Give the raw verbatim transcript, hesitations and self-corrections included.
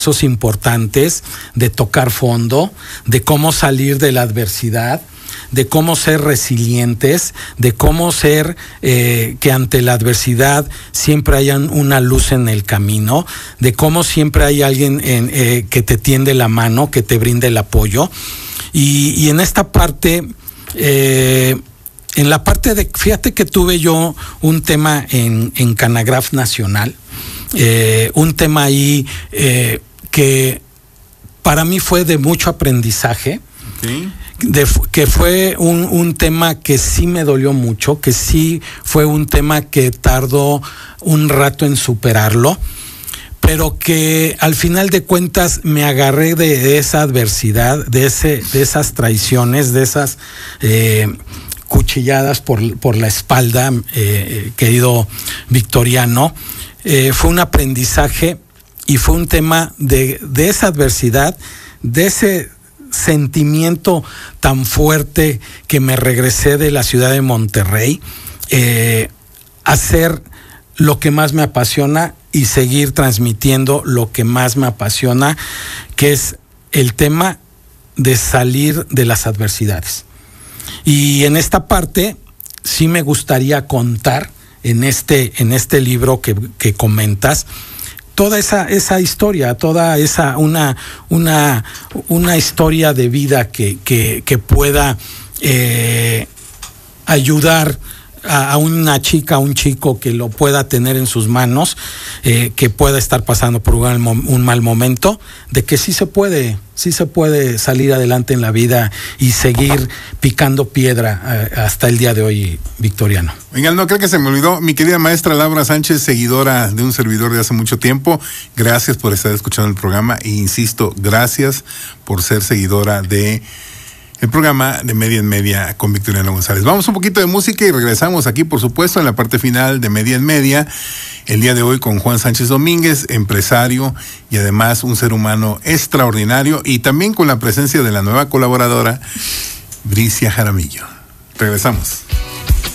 pasos importantes, de tocar fondo, de cómo salir de la adversidad, de cómo ser resilientes, de cómo ser eh, que ante la adversidad siempre haya una luz en el camino, de cómo siempre hay alguien en, eh, que te tiende la mano, que te brinde el apoyo. Y, y en esta parte, eh, en la parte de, fíjate que tuve yo un tema en, en Canagraf Nacional, eh, un tema ahí eh, que para mí fue de mucho aprendizaje, okay. de, que fue un, un tema que sí me dolió mucho, que sí fue un tema que tardó un rato en superarlo, pero que al final de cuentas me agarré de, de esa adversidad, de, ese, de esas traiciones, de esas eh, cuchilladas por, por la espalda, eh, querido Victoriano. Eh, fue un aprendizaje y fue un tema de, de esa adversidad, de ese sentimiento tan fuerte que me regresé de la ciudad de Monterrey, eh, hacer lo que más me apasiona y seguir transmitiendo lo que más me apasiona, que es el tema de salir de las adversidades. Y en esta parte sí me gustaría contar en este, en este libro que, que comentas, toda esa, esa historia, toda esa, una, una, una historia de vida que, que, que pueda eh, ayudar a, a una chica, a un chico que lo pueda tener en sus manos, eh, que pueda estar pasando por un, un mal momento, de que sí se puede, sí se puede salir adelante en la vida y seguir picando piedra eh, hasta el día de hoy, Victoriano. Venga, no creo que se me olvidó, mi querida maestra Laura Sánchez, seguidora de un servidor de hace mucho tiempo, gracias por estar escuchando el programa e insisto, gracias por ser seguidora de el programa de Media en Media con Victoriano González. Vamos un poquito de música y regresamos aquí, por supuesto, en la parte final de Media en Media, el día de hoy con Juan Sánchez Domínguez, empresario y además un ser humano extraordinario, y también con la presencia de la nueva colaboradora, Bricia Jaramillo. Regresamos.